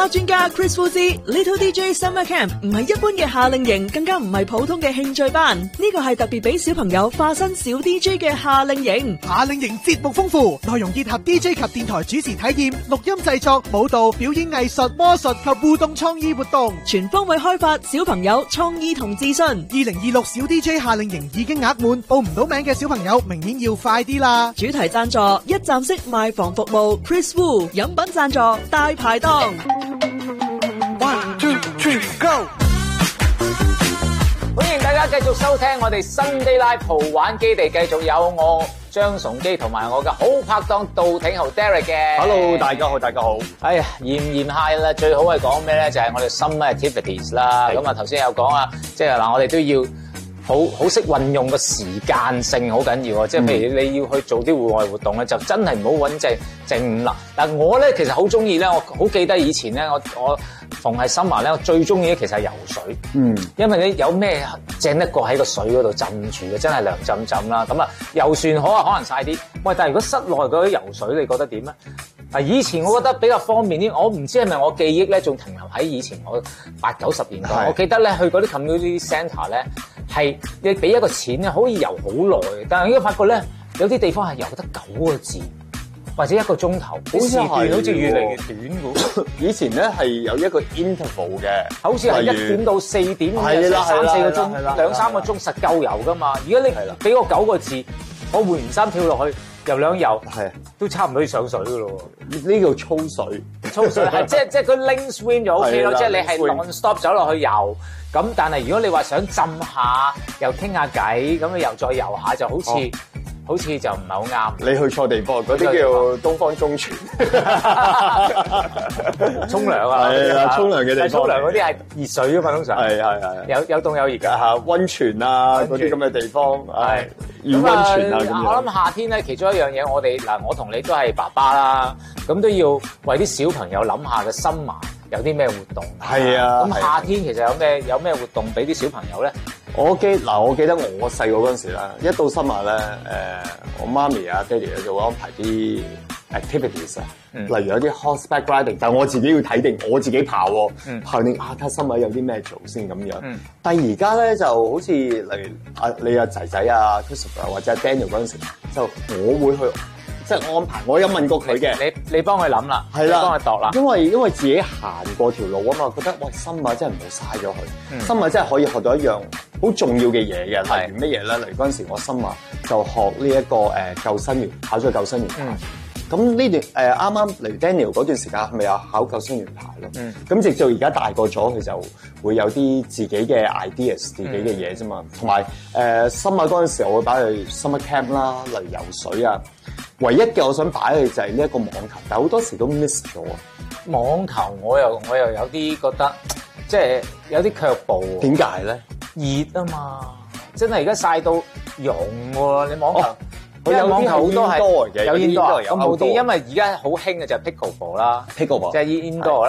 專家 Chris Wu 之 Little DJ Summer Camp 唔係一般嘅夏令營，更加唔係普通嘅興趣班，呢個係特別俾小朋友化身小 DJ 嘅夏令營。 夏令營節目豐富，內容結合 DJ 及電台主持體驗、錄音製作、舞蹈、表演藝術、魔術及互動創意活動， 全方位開發小朋友創意同自信。 2026小 DJ 夏令營已經額滿，報唔到名嘅小朋友明年要快啲啦！ 主題贊助一站式賣房服務 Chris Wu， 飲品贊助大排檔。 1 2 3 Go！ 歡迎大家繼續收聽我哋 Sunday Live 豪玩基地，繼續有我張崇基同埋我嘅好拍檔杜挺豪 Derek 嘅。 Hello， 大家好，大家好。 哎呀，炎唔炎夏啦，最好係講咩咧？就係我哋 summer activities 啦。咁啊，頭先有講啊，即係嗱，我哋都要好識運用個時間性，好緊要啊！即係譬如你要去做啲戶外活動咧，就真係唔好揾正午啦。但係我咧其實好中意咧，我好記得以前咧，我逢係 summer 咧，我最中意咧其實係游水。因為你有咩正得過喺個水嗰度浸住嘅，真係涼浸浸啦。咁啊，遊船可能曬啲。喂，但係如果室內嗰啲游水，你覺得點咧？以前我覺得比較方便啲，我唔知係咪我記憶咧仲停留喺以前我80、90年代。我記得咧去嗰啲 community centre 咧，係你俾一個錢咧，可以游好耐嘅。但係而家發覺咧，有啲地方係游得9個字或者1個鐘頭，好似越嚟越短嘅。 以前咧係有一個 interval 嘅， 好似係1點到4點嘅3、4個鐘，2、3個鐘實夠游噶嘛。而家你俾我9個字，我換完衫跳落去。游兩游都差唔多要上水噶咯喎， 呢個操水係即係佢 link swim 就 OK 咯，即係你係 non stop 走落去游。咁但係如果你話想浸下又傾下偈，咁你又再游下就好似就唔係好啱。 你去錯地方，嗰啲叫東方中傳。 沖涼啊， 係啊，沖涼嘅地方。 沖涼嗰啲係熱水啊嘛，通常係有凍有熱㗎嚇， 溫泉啊嗰啲咁嘅地方係。咁我諗夏天咧，其中一樣嘢，我同你都係爸爸啦，咁都要為啲小朋友諗下嘅summer有啲咩活動。 係啊， 咁夏天其實有咩活動俾啲小朋友咧？ 我記得我細個嗰陣時啦，一到summer咧，我媽咪啊、爹哋咧就會安排啲 activities 啊，例如有啲 horseback riding， 但係我自己要睇定，我自己跑喎，跑定睇summer有啲咩做先咁樣。但係而家咧就好似例如你仔仔啊 Christopher 或者 Daniel 嗰陣時，就我會去即係安排。我有問過佢嘅， 你幫佢諗啦， 係啦， 幫佢度啦。 因為自己行過條路啊嘛，覺得喂summer真係唔好嘥咗佢，summer真係可以學到一樣好重要嘅嘢嘅，例如乜嘢咧？例如嗰陣時我summer就學呢一個救生員，考咗救生員牌。咁呢段啱啱嚟 Daniel 嗰段時間係咪有考救生員牌咯？咁直到而家大個咗，佢就會有啲自己嘅 ideas、自己嘅嘢啫嘛。同埋summer嗰陣時，我會擺去 summer camp 啦，例如游水啊。唯一嘅我想擺去就係呢一個網球，但係好多時都 miss 咗。網球我又有啲覺得，即係有啲卻步。點解咧？熱啊嘛，真係而家曬到溶喎！你網球。佢有網球好多係有 indoor 咁好啲，因為而家好興嘅就係 pickleball 啦，即係 indoor 啦。